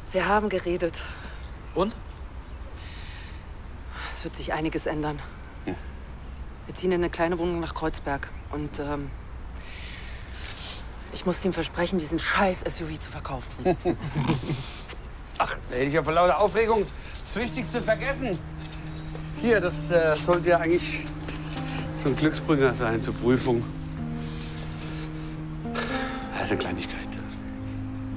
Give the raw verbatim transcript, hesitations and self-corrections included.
Wir haben geredet. Und? Es wird sich einiges ändern. Hm. Wir ziehen in eine kleine Wohnung nach Kreuzberg. Und ähm, ich musste ihm versprechen, diesen scheiß S U V zu verkaufen. Ach, da hätte ich ja vor lauter Aufregung das Wichtigste vergessen. Hier, das äh, sollte ja eigentlich so ein Glücksbringer sein zur Prüfung. Das ist eine Kleinigkeit.